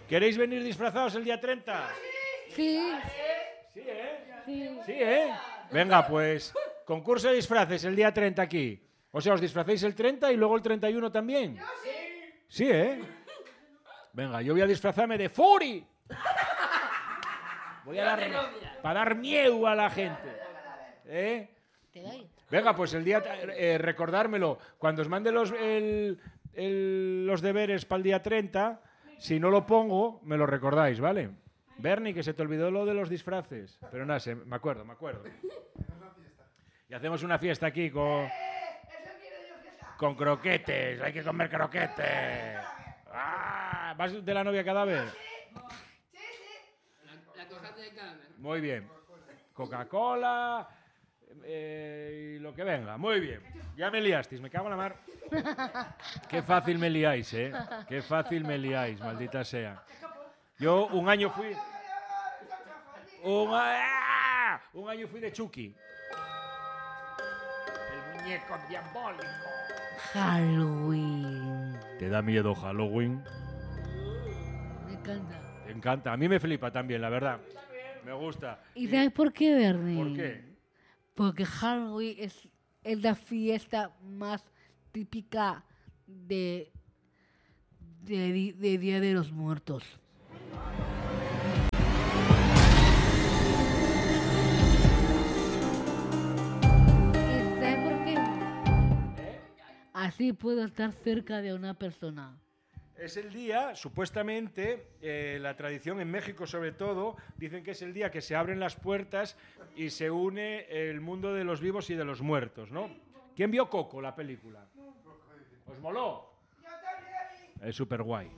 ¿Queréis venir disfrazados el día 30? Sí. Sí, ¿eh? Sí. Sí, ¿eh? Venga, pues, concurso de disfraces el día 30 aquí. O sea, os disfracéis el 30 y luego el 31 también. Sí, ¿eh? Venga, yo voy a disfrazarme de Fury. Voy a dar... Para dar miedo a la gente. ¿Eh? Te doy. Venga, pues el día... recordármelo. Cuando os mande los deberes para el día 30, si no lo pongo, me lo recordáis, ¿vale? Bernie, que se te olvidó lo de los disfraces. Pero nada, me acuerdo. Y hacemos una fiesta aquí con croquetes. Hay que comer croquetes. ¡Ah! ¿Vas de la novia cadáver? La cojante de cadáver. Muy bien. Coca-Cola y lo que venga. Muy bien. Ya me liasteis, me cago en la mar. Qué fácil me liáis, ¿eh? Qué fácil me liáis, maldita sea. Yo un año fui... Un año fui de Chucky. El muñeco diabólico. Halloween. ¿Te da miedo Halloween? Me encanta. Te encanta. A mí me flipa también, la verdad. Me gusta. ¿Y sabes por qué, Bernie? ¿Por qué? Porque Halloween es la fiesta más típica de Día de los Muertos. ¿Y sabes por qué? Así puedo estar cerca de una persona. Es el día, supuestamente, la tradición en México sobre todo, dicen que es el día que se abren las puertas y se une el mundo de los vivos y de los muertos, ¿no? ¿Quién vio Coco, la película? ¿Os moló? Es súper guay.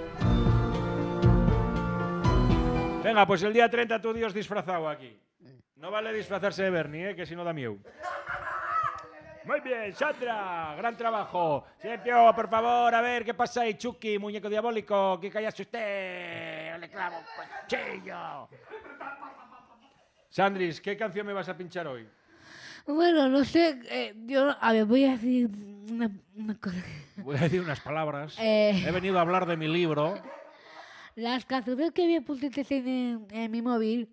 Venga, pues el día 30 tú Dios disfrazado aquí. No vale disfrazarse de Bernie, que si no da miedo. Muy bien, Sandra, gran trabajo. Silencio, por favor, a ver, ¿qué pasa ahí, Chucky, muñeco diabólico? ¿Qué callaste usted? Le clavo un cuchillo. Sandris, ¿qué canción me vas a pinchar hoy? Bueno, no sé, a ver, voy a decir una cosa. Voy a decir unas palabras. He venido a hablar de mi libro. Las canciones que me pusiste en mi móvil,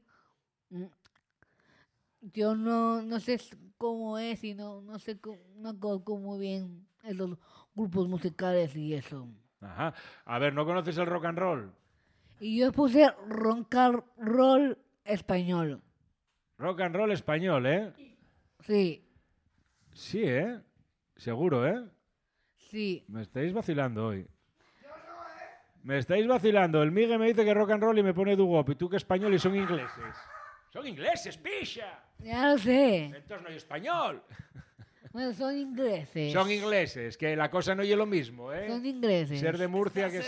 yo no sé cómo es y no sé no conozco muy bien esos grupos musicales y eso. Ajá. A ver, ¿no conoces el rock and roll? Y yo puse rock and roll español. Rock and roll español, ¿eh? Sí, Sí, ¿eh? Seguro, ¿eh? sí. Me estáis vacilando hoy. Me estáis vacilando. El Miguel me dice que rock and roll y me pone doo-wop. Y tú que español y son ingleses. ¡Son ingleses, picha! Ya lo sé. Entonces no hay español. Bueno, son ingleses. Son ingleses, que la cosa no es lo mismo, ¿eh? Son ingleses. Ser de Murcia que